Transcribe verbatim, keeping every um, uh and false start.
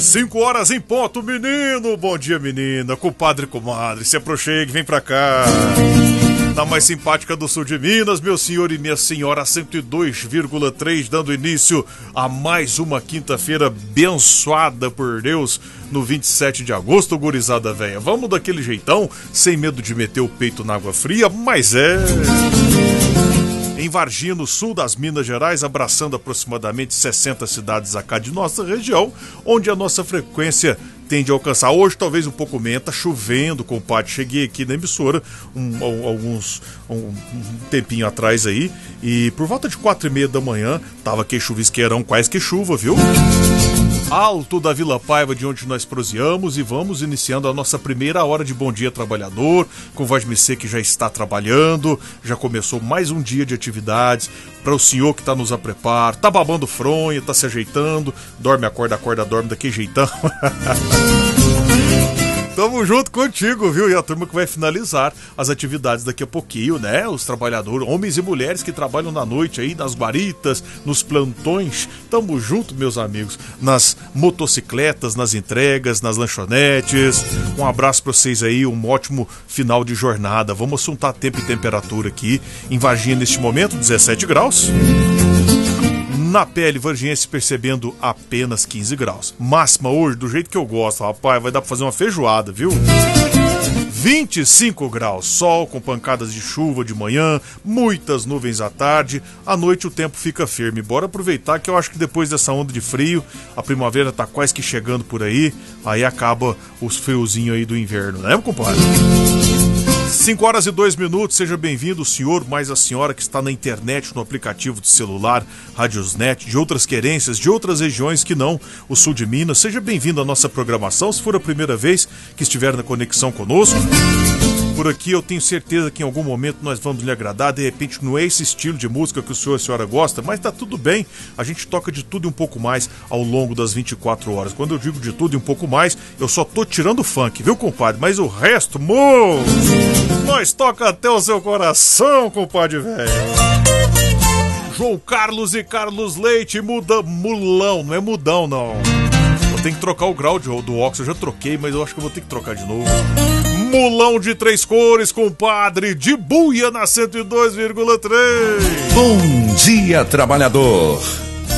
Cinco horas em ponto, menino. Bom dia, menina. Compadre e comadre, se aproxime, vem pra cá. Da mais simpática do sul de Minas, meu senhor e minha senhora, cento e dois vírgula três, dando início a mais uma quinta-feira abençoada por Deus, no vinte e sete de agosto, gurizada véia. Vamos daquele jeitão, sem medo de meter o peito na água fria, mas é... Em Varginha, no sul das Minas Gerais, abraçando aproximadamente sessenta cidades acá de nossa região, onde a nossa frequência tende a alcançar. Hoje talvez um pouco menos, tá chovendo, compadre. Cheguei aqui na emissora um, alguns, um, um tempinho atrás aí, e por volta de quatro e meia da manhã, tava aquele chuvisqueirão, quase que chuva, viu? Alto da Vila Paiva, de onde nós proseamos, e vamos iniciando a nossa primeira hora de Bom Dia Trabalhador, com voz me ser que já está trabalhando, já começou mais um dia de atividades, para o senhor que está nos a preparo, tá babando fronha, tá se ajeitando, dorme, acorda, acorda, dorme, daquele jeitão. Tamo junto contigo, viu? E a turma que vai finalizar as atividades daqui a pouquinho, né? Os trabalhadores, homens e mulheres que trabalham na noite aí, nas guaritas, nos plantões. Tamo junto, meus amigos, nas motocicletas, nas entregas, nas lanchonetes. Um abraço pra vocês aí, um ótimo final de jornada. Vamos assuntar tempo e temperatura aqui em Varginha neste momento, dezessete graus. Na pele, varginhense percebendo apenas quinze graus. Máxima hoje, do jeito que eu gosto, rapaz, vai dar pra fazer uma feijoada, viu? vinte e cinco graus, sol com pancadas de chuva de manhã, muitas nuvens à tarde. À noite o tempo fica firme. Bora aproveitar que eu acho que depois dessa onda de frio, a primavera tá quase que chegando por aí, aí acaba os friozinhos aí do inverno, né, compadre? cinco horas e dois minutos, seja bem-vindo o senhor, mais a senhora que está na internet, no aplicativo de celular, Radiosnet, de outras querências, de outras regiões que não o sul de Minas. Seja bem-vindo à nossa programação, se for a primeira vez que estiver na conexão conosco. Por aqui eu tenho certeza que em algum momento nós vamos lhe agradar. De repente não é esse estilo de música que o senhor e a senhora gosta, mas tá tudo bem. A gente toca de tudo e um pouco mais ao longo das vinte e quatro horas. Quando eu digo de tudo e um pouco mais, eu só tô tirando o funk, viu, compadre? Mas o resto, moço, nós toca até o seu coração, compadre velho. João Carlos e Carlos Leite, muda, mulão, não é mudão não. Eu tenho que trocar o grau de, do óxido, eu já troquei, mas eu acho que eu vou ter que trocar de novo. Mulão de três cores, compadre, de buia na cento e dois vírgula três. Bom dia, trabalhador.